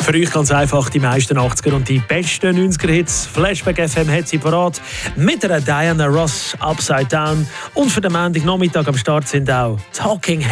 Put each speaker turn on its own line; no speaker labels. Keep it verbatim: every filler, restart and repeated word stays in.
Für euch ganz einfach die meisten achtziger und die besten neunziger-Hits. Flashback F M hat sie parat mit einer Diana Ross, Upside Down. Und für den Montagnachmittag am Start sind auch Talking